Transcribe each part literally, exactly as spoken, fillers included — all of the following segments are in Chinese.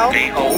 好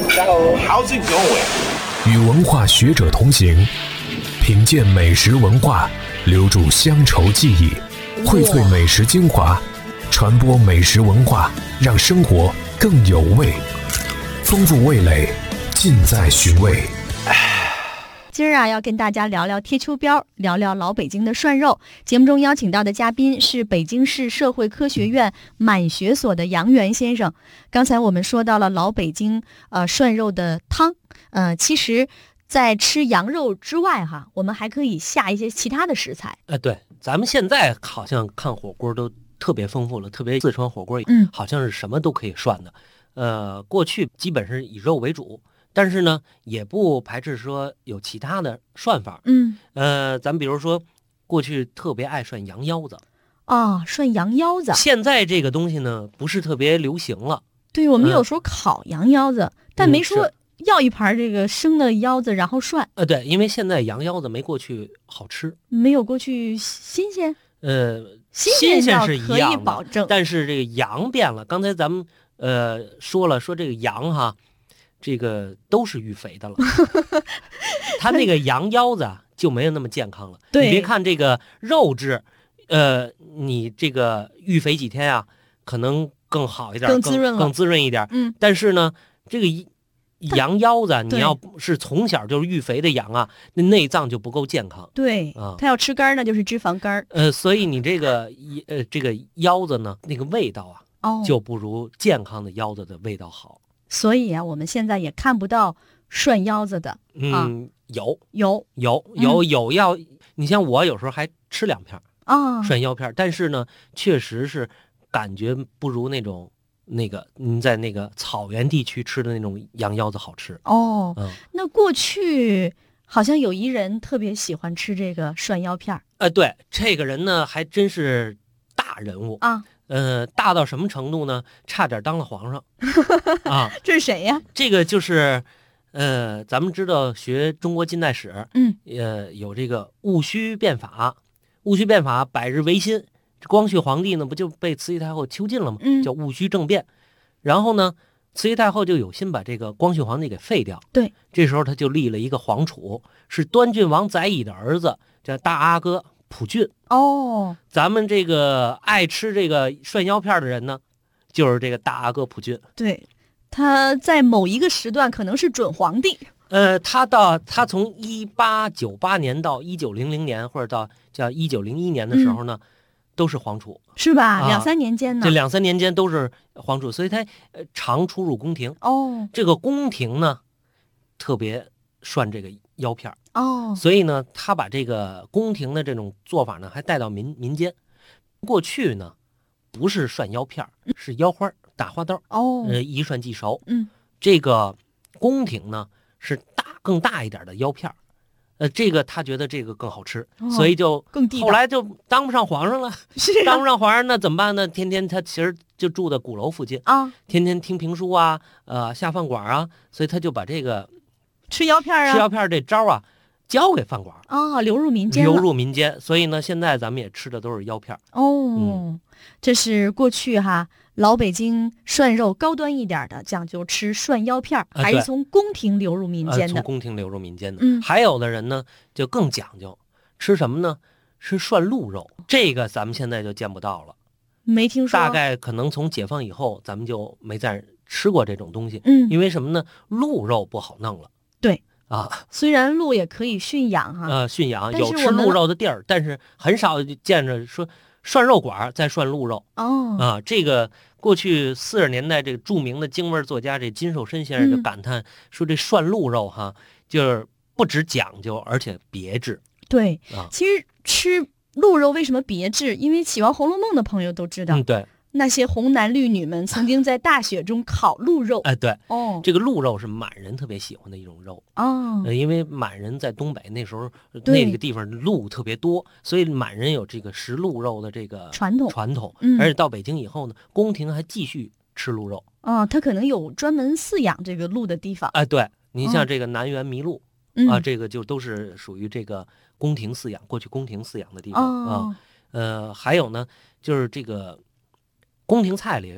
，How's it going？ 与文化学者同行，品鉴美食文化，留住乡愁记忆，荟萃美食精华，传播美食文化，让生活更有味，丰富味蕾，尽在寻味。 今儿啊，要跟大家聊聊贴秋膘，聊聊老北京的涮肉。节目中邀请到的嘉宾是北京市社会科学院满学所的杨元先生。刚才我们说到了老北京呃涮肉的汤，呃，其实，在吃羊肉之外哈，我们还可以下一些其他的食材。 呃，对，咱们现在好像看火锅都特别丰富了，特别四川火锅， 嗯， 好像是什么都可以涮的。呃，过去基本是以肉为主。但是呢，也不排斥说有其他的涮法。 嗯， 呃，咱比如说，过去特别爱涮羊腰子。 啊，涮羊腰子。 现在这个东西呢，不是特别流行了。 对，我们有时候烤羊腰子，嗯、但没说要一盘这个生的腰子然后涮。 呃，对，因为现在羊腰子没过去好吃， 没有过去新鲜。 呃， 新鲜是一样的， 可以保证， 但是这个羊变了。刚才咱们呃说了，说这个羊哈。这个都是育肥的了，它那个羊腰子就没有那么健康了。 对， 你别看这个肉质，呃，你这个育肥几天啊，可能更好一点， 更滋润了， 更滋润一点。 嗯， 但是呢，这个羊腰子你要是从小就是育肥的羊啊，那内脏就不够健康。 对， 啊， 它要吃肝呢，就是脂肪肝。 呃，所以你这个呃这个腰子呢，那个味道啊， 哦， 就不如健康的腰子的味道好。 所以啊，我们现在也看不到涮腰子的。 嗯， 啊、 有有有有有要，你像我有时候还吃两片啊， 涮腰片，但是呢，确实是感觉不如那种那个你在那个草原地区吃的那种羊腰子好吃。 哦， 嗯， 那过去好像有一人特别喜欢吃这个涮腰片。 呃，对，这个人呢还真是大人物啊。 呃，大到什么程度呢？差点当了皇上啊！ 这是谁呀？ 这个就是，呃，咱们知道学中国近代史， 嗯， 呃，有这个戊戌变法，戊戌变法百日维新，光绪皇帝呢不就被慈禧太后囚禁了吗？ 嗯， 叫戊戌政变。然后呢，慈禧太后就有心把这个光绪皇帝给废掉。 对， 这时候他就立了一个皇储，是端郡王载乙的儿子，叫大阿哥溥俊。 哦， 咱们这个爱吃这个涮腰片的人呢，就是这个大阿哥溥俊。 对，他在某一个时段可能是准皇帝。 呃，他到他从一八九八年到一九零零年，或者到叫一九零一年的时候呢，嗯、都是皇储， 是吧？ 啊、 两三年间呢， 这两三年间都是皇储，所以他呃常出入宫廷。 哦， 这个宫廷呢，特别涮这个腰片哦， 所以呢，他把这个宫廷的这种做法呢，还带到民民间。过去呢，不是涮腰片，是腰花打花刀。 哦， 呃，一涮即熟。 嗯， 这个宫廷呢是大更大一点的腰片，呃，这个他觉得这个更好吃， 哦、 所以就更地道。 后来就当不上皇上了， 是、啊、 当不上皇上，那怎么办呢？天天他其实就住在鼓楼附近啊， 天天听评书啊，呃，下饭馆啊，所以他就把这个吃腰片啊， 吃腰片这招啊。交给饭馆啊、哦，流入民间， 流入民间，所以呢，现在咱们也吃的都是腰片哦、 嗯。 这是过去哈老北京涮肉高端一点的，讲究吃涮腰片、啊，还是从宫廷流入民间的？ 呃、从宫廷流入民间的。 嗯， 还有的人呢就更讲究，吃什么呢？吃涮鹿肉，这个咱们现在就见不到了， 没听说。 大概可能从解放以后，咱们就没再吃过这种东西。 嗯， 因为什么呢？鹿肉不好弄了。 对。 啊， 虽然鹿也可以驯养哈， 呃，驯养有吃鹿肉的地儿，但是很少见着说涮肉馆在涮鹿肉。 哦， 啊，这个过去四十年代这个著名的京味作家这金寿申先生就感叹、嗯、说，这涮鹿肉哈，就是不只讲究，而且别致。 对， 啊， 其实吃鹿肉为什么别致？因为喜欢《红楼梦》的朋友都知道， 嗯，对。 那些红男绿女们曾经在大雪中烤鹿肉。 哎，对， 哦， 这个鹿肉是满人特别喜欢的一种肉。 哦， 呃、因为满人在东北那时候那个地方鹿特别多，所以满人有这个食鹿肉的这个传统传统。 嗯， 而且到北京以后呢，宫廷还继续吃鹿肉。 哦，他可能有专门饲养这个鹿的地方。 哎，对，你像这个南园麋鹿、 嗯、 啊，这个就都是属于这个宫廷饲养，过去宫廷饲养的地方、 哦、 啊。呃，还有呢，就是这个。宫廷菜里